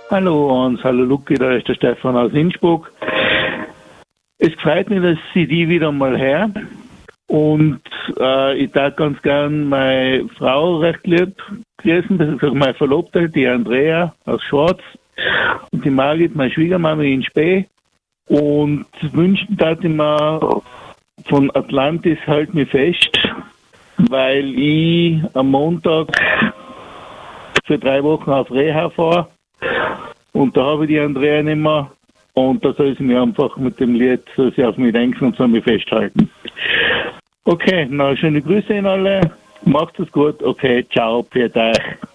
Hallo Hans, hallo Luki, da ist der Stefan aus Innsbruck. Es freut mich, dass Sie die wieder mal her. Und ich darf ganz gern meine Frau recht lieb grüßen, das ist auch meine Verlobte, die Andrea aus Schwarz. Und die Margit, meine Schwiegermami in Spee. Und wünschen darf ich mir von Atlantis halt mich fest, weil ich am Montag für 3 Wochen auf Reha fahre. Und da habe ich die Andrea nicht mehr. Und da soll sie mir einfach mit dem Lied, soll sie auf mich denken und soll mich festhalten. Okay, na schöne Grüße an alle. Macht es gut. Okay, ciao, pfiat euch.